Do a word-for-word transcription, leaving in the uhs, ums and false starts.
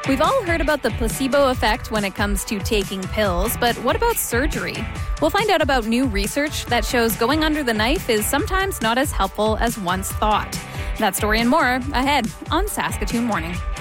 We've all heard about the placebo effect when it comes to taking pills, but what about surgery? We'll find out about new research that shows going under the knife is sometimes not as helpful as once thought. That story and more ahead on Saskatoon Morning.